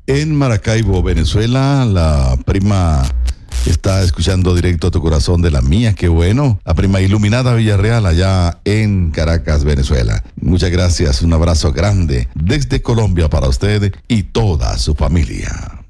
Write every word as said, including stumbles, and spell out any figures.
En Maracaibo, Venezuela, la prima está escuchando directo a tu corazón de la mía, qué bueno. La prima Iluminada Villarreal allá en Caracas, Venezuela. Muchas gracias, un abrazo grande desde Colombia para usted y toda su familia.